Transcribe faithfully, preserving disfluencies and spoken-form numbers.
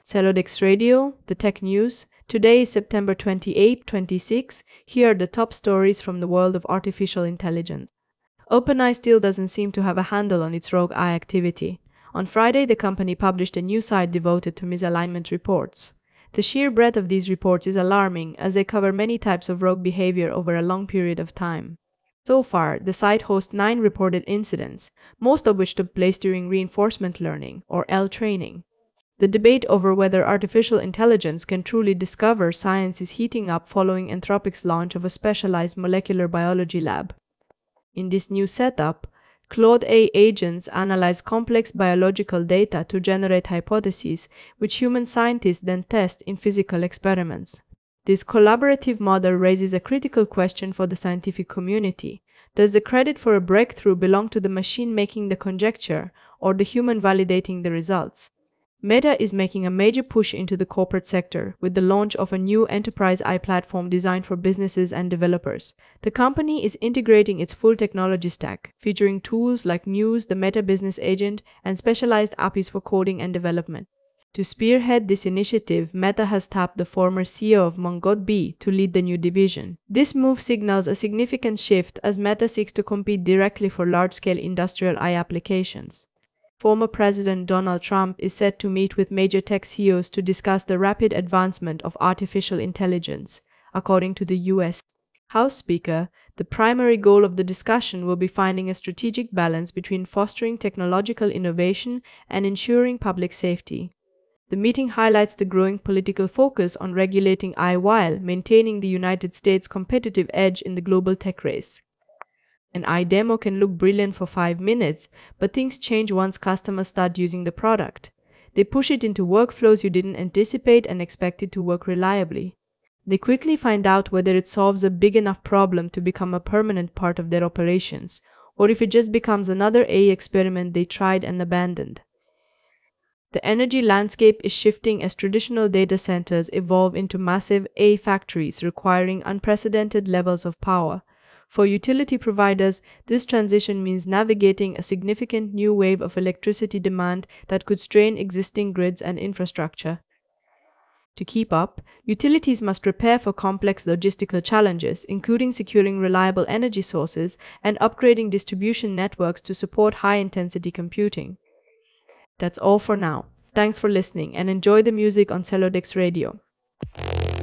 Celodex Radio, the tech news. Today is September twenty-eighth, twenty-six. Here are the top stories from the world of artificial intelligence. OpenAI still doesn't seem to have a handle on its rogue A I activity. On Friday, the company published a new site devoted to misalignment reports. The sheer breadth of these reports is alarming, as they cover many types of rogue behavior over a long period of time. So far, the site hosts nine reported incidents, most of which took place during reinforcement learning, or L training. The debate over whether artificial intelligence can truly discover science is heating up following Anthropic's launch of a specialized molecular biology lab. In this new setup, Claude A I agents analyze complex biological data to generate hypotheses, which human scientists then test in physical experiments. This collaborative model raises a critical question for the scientific community. Does the credit for a breakthrough belong to the machine making the conjecture, or the human validating the results? Meta is making a major push into the corporate sector with the launch of a new enterprise A I platform designed for businesses and developers. The company is integrating its full technology stack, featuring tools like Muse, the Meta Business Agent, and specialized A P Is for coding and development. To spearhead this initiative, Meta has tapped the former C E O of MongoDB to lead the new division. This move signals a significant shift as Meta seeks to compete directly for large-scale industrial A I applications. Former President Donald Trump is set to meet with major tech C E Os to discuss the rapid advancement of artificial intelligence, according to the U S House Speaker. The primary goal of the discussion will be finding a strategic balance between fostering technological innovation and ensuring public safety. The meeting highlights the growing political focus on regulating A I while maintaining the United States' competitive edge in the global tech race. An A I demo can look brilliant for five minutes, but things change once customers start using the product. They push it into workflows you didn't anticipate and expect it to work reliably. They quickly find out whether it solves a big enough problem to become a permanent part of their operations, or if it just becomes another A I experiment they tried and abandoned. The energy landscape is shifting as traditional data centers evolve into massive A I factories requiring unprecedented levels of power. For utility providers, this transition means navigating a significant new wave of electricity demand that could strain existing grids and infrastructure. To keep up, utilities must prepare for complex logistical challenges, including securing reliable energy sources and upgrading distribution networks to support high-intensity computing. That's all for now. Thanks for listening and enjoy the music on Celodex Radio.